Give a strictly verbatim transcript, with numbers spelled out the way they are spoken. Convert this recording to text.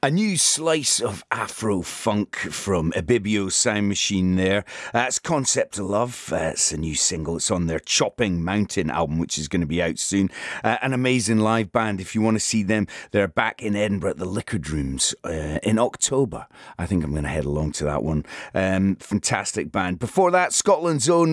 A new slice of Afro-funk from Ibibio Sound Machine there. Uh, it's Concept of Love. Uh, it's a new single. It's on their Chopping Mountain album, which is going to be out soon. Uh, an amazing live band. If you want to see them, they're back in Edinburgh at the Liquid Rooms uh, in October. I think I'm going to head along to that one. Um, fantastic band. Before that, Scotland's own